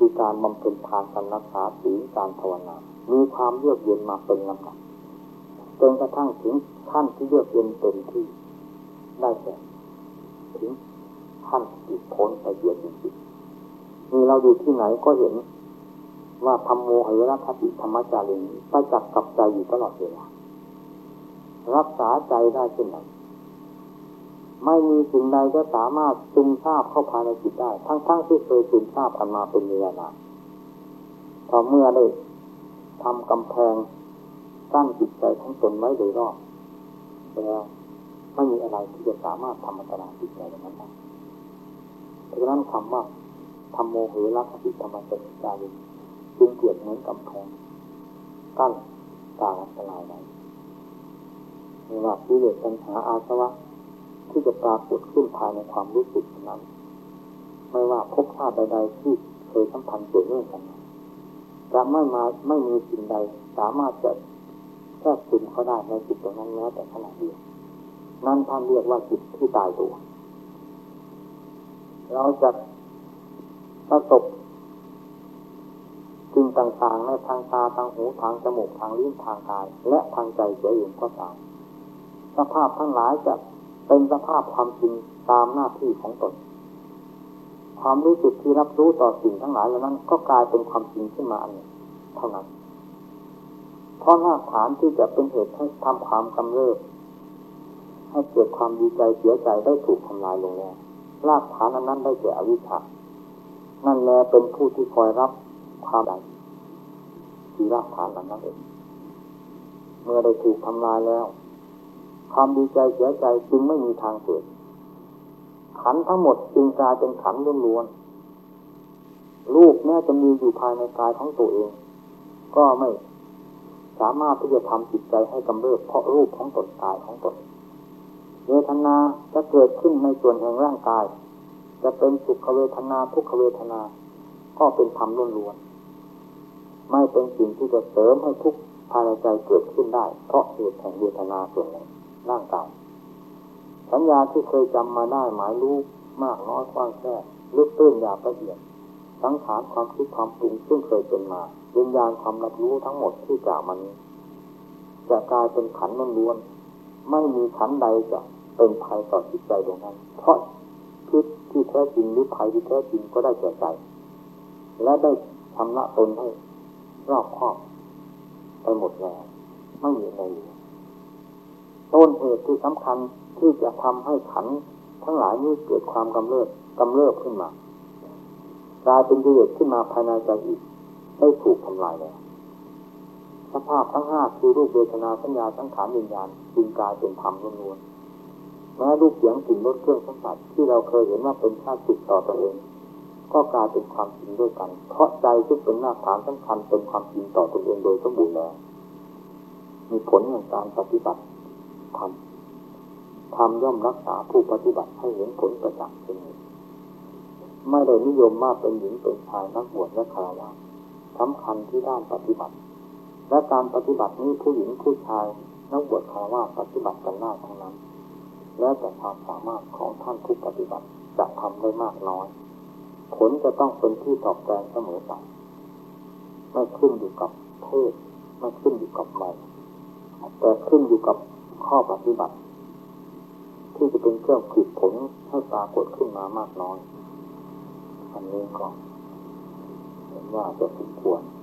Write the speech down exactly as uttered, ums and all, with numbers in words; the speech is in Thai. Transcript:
คือการบำเพ็ญทานการรักษาศีลการภาวนามีความเยือกเย็นมาเป็นลำดับจนกระทั่งถึงขั้นที่เยือกเย็นเต็มที่ได้แก่ถึงขั้นจิตพ้นไปเดียวจริงๆมีเราอยู่ที่ไหนก็เห็นว่าธัมโมอริยทัตติธรรมจารีประจักษ์กับใจอยู่ตลอดเวลารักษาใจได้เช่นนั้นไม่มีสิ่งใดจะสามารถซึมซาบเข้าภายในจิตได้ทั้งๆที่เคยซึมซาบกันมาเป็นเวลานานพอเมื่อได้ทำกำแพงกั้นจิตใจของตนไว้โดยรอบแล้วไม่มีอะไรที่จะสามารถทำอันตรายจิตใจนั้นได้เพราะฉะนั้นคำว่าธัมโมอริยทัตติธรรมจารีจึงเปรียบเหมือนกำแพงกั้นการอันตรายไว้ไม่ว่ากิเลสตัณหาอาสวะที่จะปรากฏขึ้นภายในความรู้สึกนั้นไม่ว่าภพชาติใดๆที่เคยสัมพันธ์เกี่ยวเนื่องกันจะไม่มาไม่มีสิ่งใดสามารถจะแทรกซึมเข้าได้ในจิตตรงนั้นแม้แต่ขณะเดียวนั่นท่านเรียกว่าจิตที่ตายตัวเราจะประสบสิ่งต่างๆในทางตาทางหูทางจมูกทางลิ้นทางกายและทางใจเสียเองก็ตามสภาพทั้งหลายจะเป็นสภาพความจริงตามหน้าที่ของตนความรู้สึกที่รับรู้ต่อสิ่งทั้งหลายเหล่านั้นก็กลายเป็นความจริงขึ้นมาอันหนึ่งเท่านั้นเพราะรากฐานที่จะเป็นเหตุให้ทำความกำเริบให้เกิดความดีใจเสียใจได้ถูกทำลายลงแล้วรากฐานอันนั้นได้แก่อวิชชานั่นแลเป็นผู้ที่คอยรับความใดที่รากฐานอันนั้นเองเมื่อได้ถูกทำลายแล้วความดีใจเสียใจจึงไม่มีทางเกิดขันธ์ทั้งหมดจึงกลายเป็นขันธ์ล้วนๆรูปแม้จะมีอยู่ภายในกายของตัวเองก็ไม่สามารถที่จะทำจิตใจให้กำเริบเพราะรูปของตนกายของตนเวทนาจะเกิดขึ้นในส่วนแห่งร่างกายจะเป็นสุขเวทนาทุกขเวทนาก็เป็นธรรมล้วนๆไม่เป็นสิ่งที่จะเสริมให้ทุกข์ภายในใจเกิดขึ้นได้เพราะเหตุแห่งเวทนาส่วนหนึ่งร่างกายสัญญาที่เคยจำมาได้หมายรู้มากน้อยกว้างแค่ลึกตื้นหยาบละเอียดสังขารความคิดความปรุงซึ่งเคยเป็นมาวิญญาณความรับรู้ทั้งหมดที่กล่าวมานี้จะกลายเป็นขันธ์ล้วนๆไม่มีขันธ์ใดจะเป็นภัยต่อจิตใจดวงนั้นเพราะพิษที่แท้จริงหรือภัยที่แท้จริงก็ได้แก่ใจและได้ชำระตนให้รอบคอบไปหมดแล้วไม่มีอะไรเหลือต้นเหตุที่สำคัญที่จะทำให้ขันธ์ทั้งหลายนี้เกิดความกำเริบกำเริบขึ้นมากลายเป็นกิเลสขึ้นมาภายในใจอีกได้ถูกทำลายแล้วสภาพทั้งห้าคือรูปเวทนาสัญญาสังขารวิญญาณจึงกลายเป็นธรรมล้วนๆแม้รูปเสียงกลิ่นรสเครื่องสัมผัสที่เราเคยเห็นว่าเป็นชาติติดต่อตัวเองก็กลายเป็นความจริงด้วยกันเพราะใจซึ่งเป็นรากฐานสำคัญเป็นความจริงต่อตนเองโดยสมบูรณ์แล้วมีผลในการปฏิบัติธรรมธรรมย่อมรักษาผู้ปฏิบัติให้เห็นผลประจักษ์เสมอไม่ได้นิยมว่าเป็นหญิงเป็นชายนักบวชและฆราวาสสำคัญที่ด้านปฏิบัติและการปฏิบัตินี้ผู้หญิงผู้ชายนักบวชฆราวาสปฏิบัติกันได้ทั้งนั้นแล้วแต่ความสามารถของท่านผู้ปฏิบัติจะทำได้มากน้อยผลจะต้องเป็นที่ตอบแทนเสมอไปไม่ขึ้นอยู่กับเพศไม่ขึ้นอยู่กับวัยแต่ขึ้นอยู่กับข้อปฏิบัติที่จะเป็นเครื่องผลิตผลให้ปรากฏขึ้นมามากน้อยอันนี้ก็เห็นว่าจะสมควร